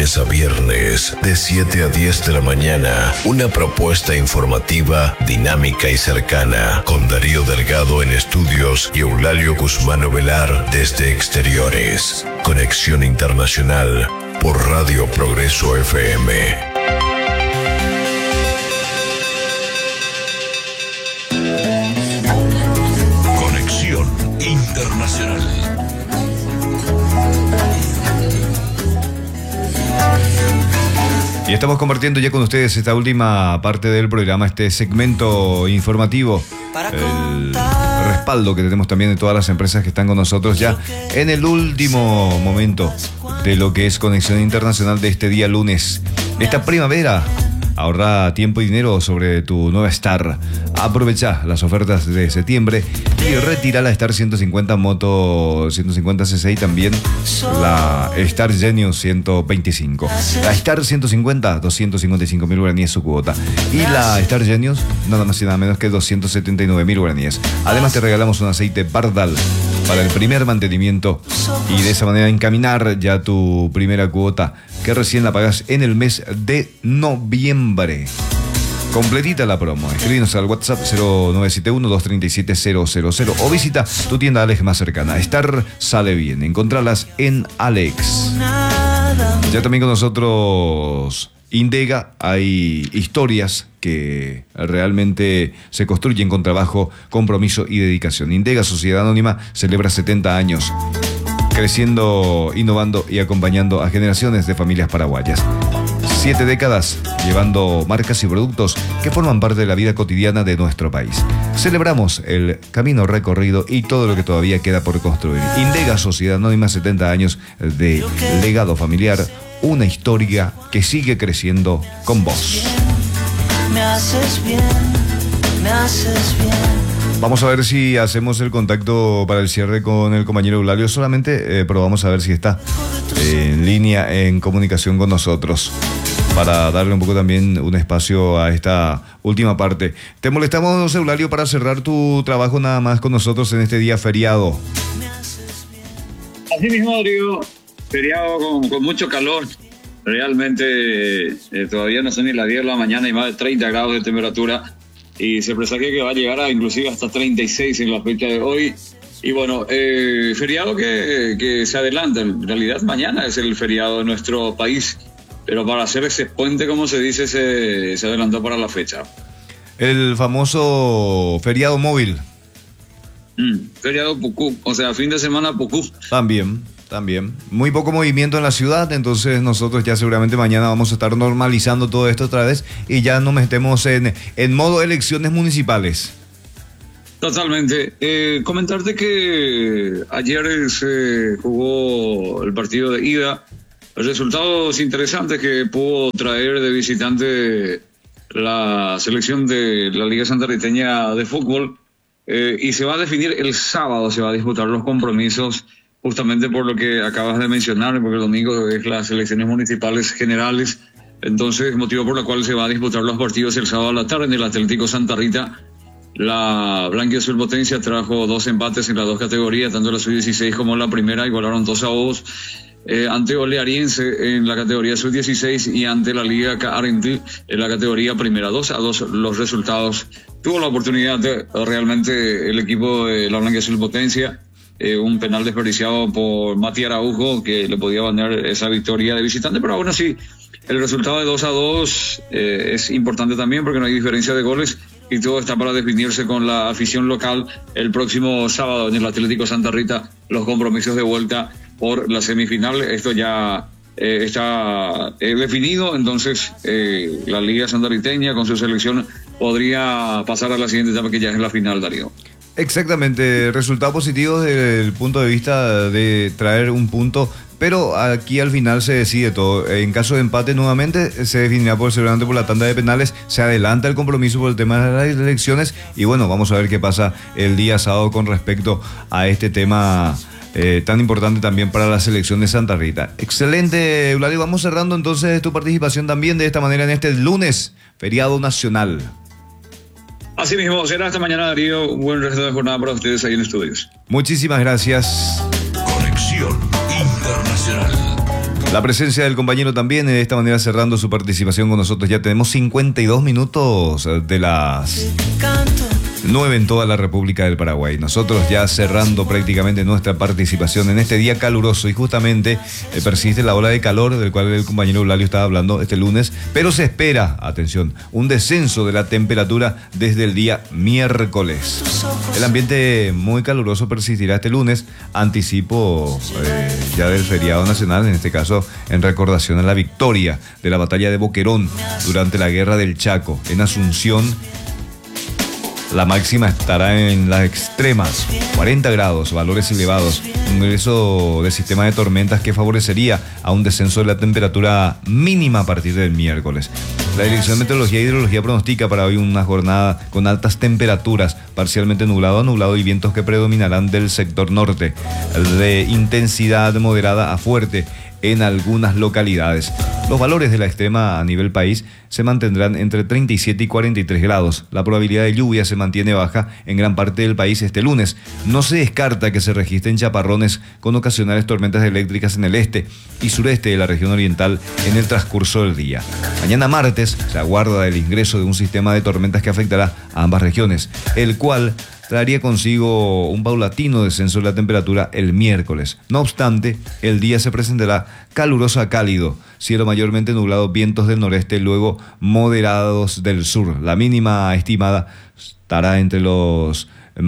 lunes a viernes, de 7 a 10 de la mañana. Una propuesta informativa, dinámica y cercana, con Darío Delgado en estudios y Eulalio Guzmán Ovelar desde exteriores. Conexión Internacional por Radio Progreso FM. Conexión Internacional. Y estamos compartiendo ya con ustedes esta última parte del programa, este segmento informativo, el respaldo que tenemos también de todas las empresas que están con nosotros ya en el último momento de lo que es Conexión Internacional de este día lunes. Esta primavera, ahorra tiempo y dinero sobre tu nueva Star. Aprovecha las ofertas de septiembre y retira la Star 150 Moto 150cc y también la Star Genius 125. La Star 150, 255.000 guaraníes su cuota. Y la Star Genius, nada más y nada menos que 279.000 guaraníes. Además te regalamos un aceite Bardal para el primer mantenimiento y de esa manera encaminar ya tu primera cuota, que recién la pagas en el mes de noviembre. Completita la promo. Escríbenos al WhatsApp 0971-237-000 o visita tu tienda Alex más cercana. Star sale bien. Encontralas en Alex. Ya también con nosotros Indega. Hay historias que realmente se construyen con trabajo, compromiso y dedicación. Indega, Sociedad Anónima, celebra 70 años. Creciendo, innovando y acompañando a generaciones de familias paraguayas. 7 décadas llevando marcas y productos que forman parte de la vida cotidiana de nuestro país. Celebramos el camino recorrido y todo lo que todavía queda por construir. Indega, Sociedad Anónima, 70 años de legado familiar, una historia que sigue creciendo con vos. Me haces bien, me haces bien. Vamos a ver si hacemos el contacto para el cierre con el compañero Eulalio. Solamente probamos a ver si está en línea, en comunicación con nosotros, para darle un poco también un espacio a esta última parte. Te molestamos, Eulalio, para cerrar tu trabajo nada más con nosotros en este día feriado. Así mismo, Darío, feriado con mucho calor. Realmente todavía no son ni las 10 de la mañana y más de 30 grados de temperatura. Y se presagia que va a llegar a inclusive hasta 36 en la fecha de hoy. Y bueno, feriado que se adelanta. En realidad mañana es el feriado de nuestro país. Pero para hacer ese puente, como se dice, se adelantó para la fecha. El famoso feriado móvil. Feriado Pucú, o sea, fin de semana Pucú. También. Muy poco movimiento en la ciudad, entonces nosotros ya seguramente mañana vamos a estar normalizando todo esto otra vez y ya nos metemos en modo elecciones municipales. Totalmente. Comentarte que ayer se jugó el partido de ida. Resultados interesantes que pudo traer de visitante la selección de la Liga Santarriteña de Fútbol. Y se va a definir el sábado, se va a disputar los compromisos, justamente por lo que acabas de mencionar, porque el domingo es las elecciones municipales generales. Entonces, motivo por el cual se va a disputar los partidos el sábado a la tarde en el Atlético Santa Rita. La Blanquiazul Potencia trajo 2 empates en las 2 categorías, tanto la sub-16 como la primera, igualaron 2-2. Ante Oleariense en la categoría sub-16 y ante la Liga Carentil en la categoría primera. 2-2 los resultados. Tuvo la oportunidad de realmente el equipo de la Blanquiazul Potencia, un penal desperdiciado por Mati Araujo que le podía ganar esa victoria de visitante, pero aún así el resultado de 2-2 es importante también porque no hay diferencia de goles y todo está para definirse con la afición local el próximo sábado en el Atlético Santa Rita, los compromisos de vuelta por la semifinal. Esto ya está definido, entonces la Liga Santarriteña con su selección podría pasar a la siguiente etapa, que ya es la final, Darío. Exactamente, resultados positivos desde el punto de vista de traer un punto, pero aquí al final se decide todo. En caso de empate nuevamente se definirá seguramente por la tanda de penales, se adelanta el compromiso por el tema de las elecciones y bueno, vamos a ver qué pasa el día sábado con respecto a este tema tan importante también para la selección de Santa Rita. Excelente, Eulalio, vamos cerrando entonces tu participación también de esta manera en este lunes, feriado nacional. Así mismo, será hasta mañana, Darío. Un buen resto de jornada para ustedes ahí en estudios. Muchísimas gracias. Conexión Internacional. La presencia del compañero también, de esta manera cerrando su participación con nosotros. Ya tenemos 52 minutos de las 9 en toda la República del Paraguay. Nosotros ya cerrando prácticamente nuestra participación en este día caluroso, y justamente persiste la ola de calor del cual el compañero Eulalio estaba hablando este lunes, pero se espera, atención, un descenso de la temperatura desde el día miércoles. El ambiente muy caluroso persistirá este lunes, anticipo ya del feriado nacional, en este caso en recordación a la victoria de la batalla de Boquerón durante la Guerra del Chaco. En Asunción la máxima estará en las extremas, 40 grados, valores elevados. Un ingreso de sistema de tormentas que favorecería a un descenso de la temperatura mínima a partir del miércoles. La Dirección de Meteorología e Hidrología pronostica para hoy una jornada con altas temperaturas, parcialmente nublado a nublado, y vientos que predominarán del sector norte, de intensidad moderada a fuerte en algunas localidades. Los valores de la extrema a nivel país se mantendrán entre 37 y 43 grados. La probabilidad de lluvia se mantiene baja en gran parte del país este lunes. No se descarta que se registren chaparrones con ocasionales tormentas eléctricas en el este y sureste de la región oriental en el transcurso del día. Mañana martes se aguarda el ingreso de un sistema de tormentas que afectará a ambas regiones, el cual traería consigo un paulatino descenso de la temperatura el miércoles. No obstante, el día se presentará caluroso a cálido, cielo mayormente nublado, vientos del noreste, luego moderados del sur. La mínima estimada estará entre los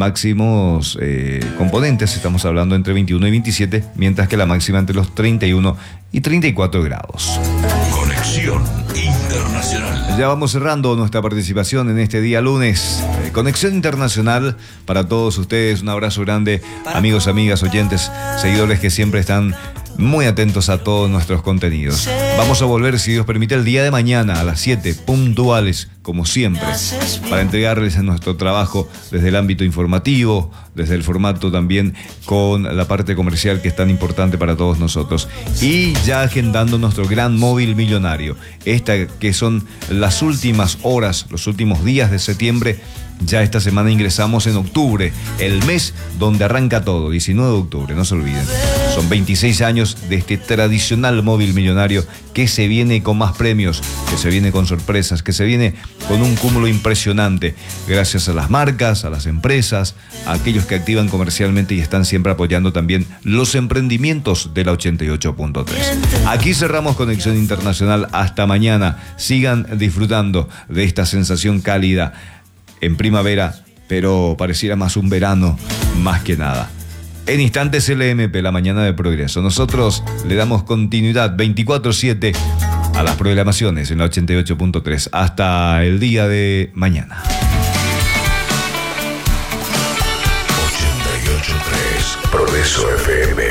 máximos componentes, estamos hablando entre 21 y 27, mientras que la máxima entre los 31 y 34 grados. Conexión Internacional. Ya vamos cerrando nuestra participación en este día lunes. Conexión Internacional para todos ustedes. Un abrazo grande, amigos, amigas, oyentes, seguidores que siempre están muy atentos a todos nuestros contenidos. Vamos a volver, si Dios permite, el día de mañana a las 7 puntuales, como siempre, para entregarles nuestro trabajo desde el ámbito informativo, desde el formato también con la parte comercial que es tan importante para todos nosotros. Y ya agendando nuestro gran móvil millonario. Esta que son las últimas horas, los últimos días de septiembre. Ya esta semana ingresamos en octubre, el mes donde arranca todo, 19 de octubre, no se olviden. Son 26 años de este tradicional móvil millonario que se viene con más premios, que se viene con sorpresas, que se viene con un cúmulo impresionante, gracias a las marcas, a las empresas, a aquellos que activan comercialmente y están siempre apoyando también los emprendimientos de la 88.3. Aquí cerramos Conexión Internacional, hasta mañana. Sigan disfrutando de esta sensación cálida en primavera, pero pareciera más un verano, más que nada. En instantes LMP, la mañana de Progreso. Nosotros le damos continuidad 24/7 a las programaciones en la 88.3 hasta el día de mañana. 88.3 Progreso FM.